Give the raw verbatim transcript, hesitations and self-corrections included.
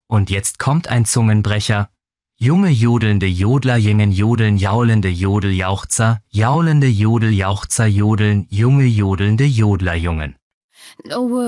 Und jetzt kommt ein Zungenbrecher. Junge jodelnde Jodlerjungen jodeln, jaulende Jodeljauchzer, jaulende Jodeljauchzer jodeln, junge jodelnde Jodlerjungen. No